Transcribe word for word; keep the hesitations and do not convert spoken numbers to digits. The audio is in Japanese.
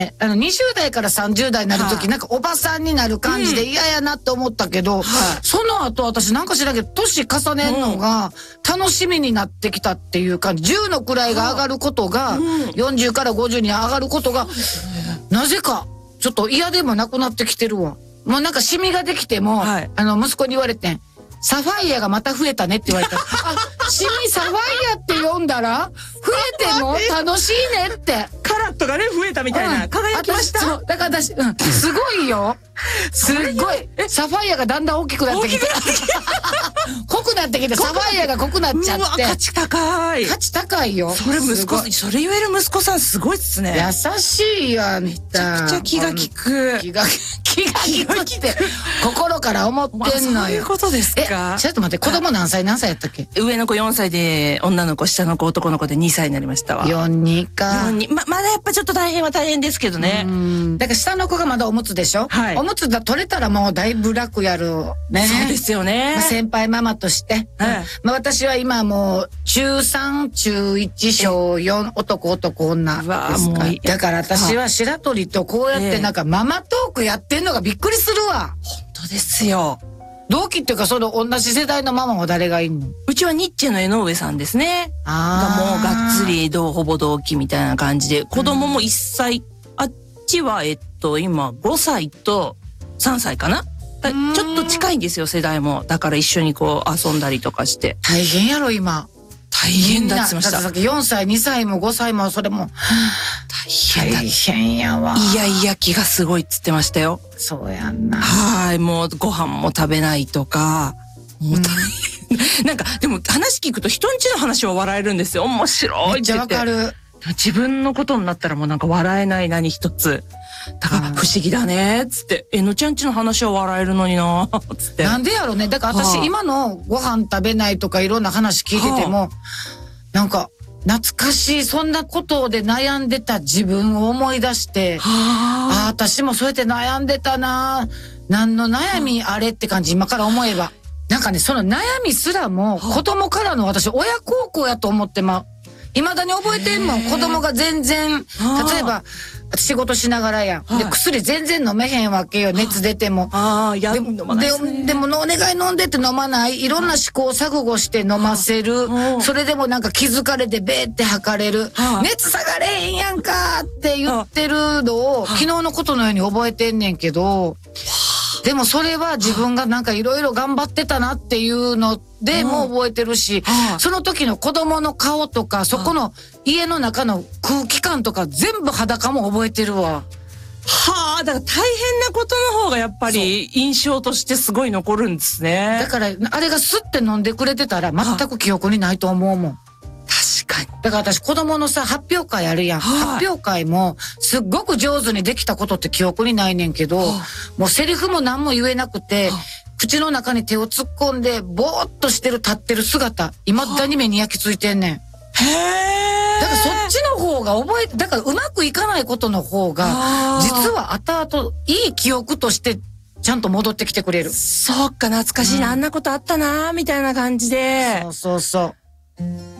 あのにじゅう代からさんじゅう代になる時、はい、なんかおばさんになる感じで嫌やなって思ったけど、うん、その後私なんか知らんけど年重ねんのが楽しみになってきたっていうか、じゅうの位が上がることが、うん、よんじゅうからごじゅうに上がることが、なぜかちょっと嫌でもなくなってきてるわ。もうなんかシミができても、はい、あの息子に言われてん、サファイアがまた増えたねって言われた。あ、シミサファイアって読んだら増えても楽しいねって。 カラットがね増えたみたいな、うん、輝きました。 そうだから私、うん、すごいよ。すっごいサファイアがだんだん大きくなってきて濃くなってきて、サファイアが濃くなっちゃって。 価値高い。 価値高いよ。 それ息子、それ言える息子さんすごいっすね。 優しいよあんた。 めちゃくちゃ気が利く。 気が気が利くって心から思ってんのよ。 そういうことですか。 ちょっと待って、子供何歳何歳やったっけ？ 上の子よんさいで、女の子下の子男の子でにさいになりましたわ。 よんにか。 よんにままだやっぱちょっと大変は大変ですけどね。 うんだから下の子がまだおむつでしょ。はい。おむつだ取れたらもうだいぶ楽やるね。 そうですよね。 まあ、先輩ママとして、はい、まあ私は今もう中さん中いち小よん男男女ですか。だから私は白鳥とこうやってなんかママトークやってんのがびっくりするわ。 本当ですよ。 同期っていうかその同じ世代のママは誰がいんの？ うちはニッチェの江上さんですね。あがもうがっつり同ほぼ同期みたいな感じで、子供もいっさい、あっちはえっと今ごさいとさんさいかな。ちょっと近いんですよ世代も。だから一緒にこう遊んだりとかして。 大変やろ今。 大変だって言ってました。 だってよんさいにさいもごさいもそれも大変だ。大変やわ。 いやいや気がすごいっつってましたよ。 そうやんな。 はい、もうご飯も食べないとか。もう大変。なんかでも話聞くと人んちの話は笑えるんですよ。面白いって言って。めっちゃわかる。自分のことになったらもうなんか笑えない何一つ。だから不思議だねっつって、えのちゃんちの話は笑えるのになっつって。 なんでやろね。だから私、はあ、今のご飯食べないとかいろんな話聞いてても、はあ、なんか懐かしいそんなことで悩んでた自分を思い出して、はあ、あ私もそうやって悩んでたな、何の悩みあれって感じ今から思えば。なんかねその悩みすらも子供からの私親孝行やと思ってま未だに覚えてんもん。子供が全然例えば仕事しながらやん、はい、で薬全然飲めへんわけよ。熱出てもああやで飲まないですね。 ででもお願い飲んでって飲まない。いろんな試行錯誤して飲ませる。それでもなんか気づかれてベーって測れる。熱下がれへんやんかって言ってるのを昨日のことのように覚えてんねんけど、でもそれは自分がなんかいろいろ頑張ってたなっていうのでも覚えてるし、その時の子供の顔とかそこの家の中の空気感とか全部裸も覚えてるわ。 はあ、だから大変なことの方がやっぱり印象としてすごい残るんですね。 だからあれがスッて飲んでくれてたら全く記憶にないと思うもん。 確かに。 だから私子供のさ発表会あるやん、はあ、発表会もすっごく上手にできたことって記憶にないねんけど、はあ、もうセリフも何も言えなくて、はあ、口の中に手を突っ込んでぼーっとしてる立ってる姿未だに目に焼き付いてんねん。へー。 だからそっちの方が覚えて、だからうまくいかないことの方が実は後々いい記憶としてちゃんと戻ってきてくれる。 そうか、懐かしいな、うん、あんなことあったなみたいな感じで。 そうそうそう。